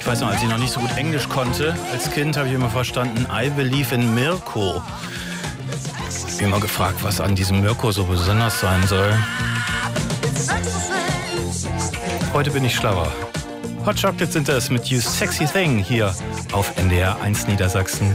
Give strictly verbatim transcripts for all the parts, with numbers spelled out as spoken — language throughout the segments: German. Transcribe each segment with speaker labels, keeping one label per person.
Speaker 1: weiß noch, als ich noch nicht so gut Englisch konnte, als Kind habe ich immer verstanden, I believe in Mirko. Ich habe immer gefragt, was an diesem Mirko so besonders sein soll. Heute bin ich schlauer. Hot Chocolate sind das mit You Sexy Thing hier auf N D R eins Niedersachsen.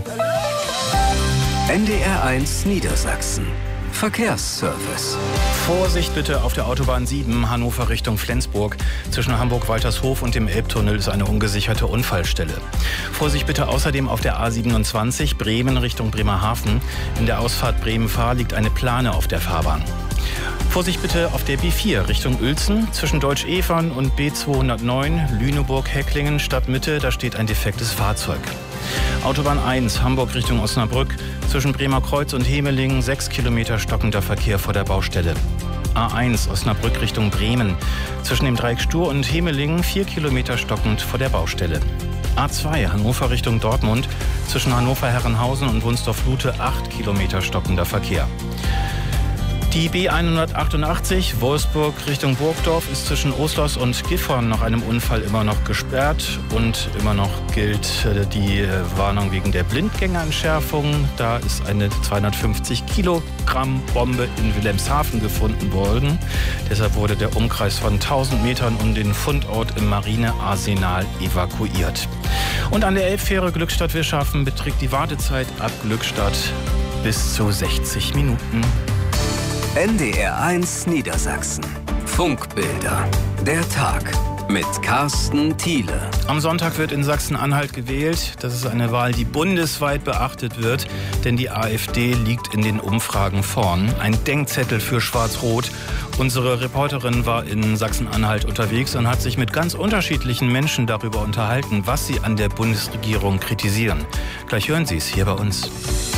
Speaker 2: N D R eins Niedersachsen. Verkehrsservice.
Speaker 1: Vorsicht bitte auf der Autobahn sieben, Hannover Richtung Flensburg. Zwischen Hamburg-Waltershof und dem Elbtunnel ist eine ungesicherte Unfallstelle. Vorsicht bitte außerdem auf der A siebenundzwanzig, Bremen Richtung Bremerhaven. In der Ausfahrt Bremen-Fahr liegt eine Plane auf der Fahrbahn. Vorsicht bitte auf der B vier Richtung Uelzen. Zwischen Deutsch-Evern und B zweihundertneun, Lüneburg-Hecklingen, Stadtmitte, da steht ein defektes Fahrzeug. Autobahn eins, Hamburg Richtung Osnabrück. Zwischen Bremer Kreuz und Hemelingen sechs Kilometer stockender Verkehr vor der Baustelle. A eins, Osnabrück Richtung Bremen. Zwischen dem Dreieck Stur und Hemelingen vier Kilometer stockend vor der Baustelle. A zwei, Hannover Richtung Dortmund. Zwischen Hannover-Herrenhausen und Wunsdorf-Lute acht Kilometer stockender Verkehr. Die B hundertachtundachtzig, Wolfsburg Richtung Burgdorf, ist zwischen Oslos und Gifhorn nach einem Unfall immer noch gesperrt. Und immer noch gilt die Warnung wegen der Blindgängerentschärfung. Da ist eine zweihundertfünfzig Kilogramm Bombe in Wilhelmshaven gefunden worden. Deshalb wurde der Umkreis von tausend Metern um den Fundort im Marinearsenal evakuiert. Und an der Elbfähre Glückstadt-Wischhafen beträgt die Wartezeit ab Glückstadt bis zu sechzig Minuten.
Speaker 2: N D R eins Niedersachsen. Funkbilder. Der Tag mit Carsten Thiele.
Speaker 1: Am Sonntag wird in Sachsen-Anhalt gewählt. Das ist eine Wahl, die bundesweit beachtet wird, denn die AfD liegt in den Umfragen vorn. Ein Denkzettel für Schwarz-Rot. Unsere Reporterin war in Sachsen-Anhalt unterwegs und hat sich mit ganz unterschiedlichen Menschen darüber unterhalten, was sie an der Bundesregierung kritisieren. Gleich hören Sie es hier bei uns.